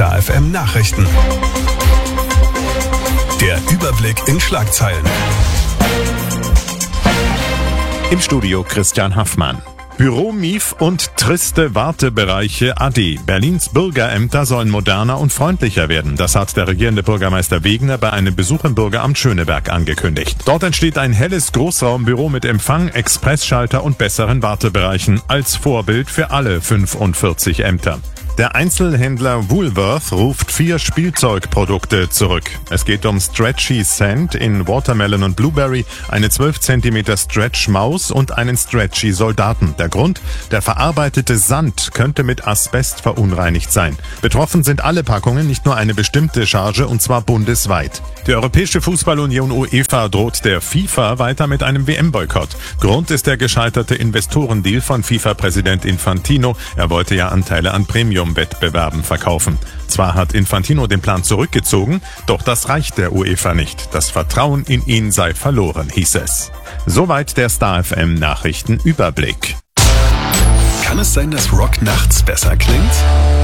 Star FM Nachrichten. Der Überblick in Schlagzeilen. Im Studio Christian Haffmann. Büromief und triste Wartebereiche ade. Berlins Bürgerämter sollen moderner und freundlicher werden. Das hat der regierende Bürgermeister Wegener bei einem Besuch im Bürgeramt Schöneberg angekündigt. Dort entsteht ein helles Großraumbüro mit Empfang, Expressschalter und besseren Wartebereichen als Vorbild für alle 45 Ämter. Der Einzelhändler Woolworth ruft 4 Spielzeugprodukte zurück. Es geht um Stretchy Sand in Watermelon und Blueberry, eine 12 cm Stretch-Maus und einen Stretchy Soldaten. Der Grund? Der verarbeitete Sand könnte mit Asbest verunreinigt sein. Betroffen sind alle Packungen, nicht nur eine bestimmte Charge, und zwar bundesweit. Die Europäische Fußballunion UEFA droht der FIFA weiter mit einem WM-Boykott. Grund ist der gescheiterte Investorendeal von FIFA-Präsident Infantino. Er wollte ja Anteile an Premium-Wettbewerben verkaufen. Zwar hat Infantino den Plan zurückgezogen, doch das reicht der UEFA nicht. Das Vertrauen in ihn sei verloren, hieß es. Soweit der Star FM Nachrichtenüberblick. Kann es sein, dass Rock nachts besser klingt?